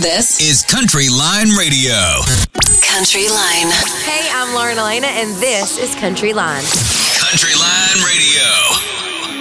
This is Country Line Radio. Country Line. Hey, I'm Lauren Elena, and this is Country Line. Country Line Radio.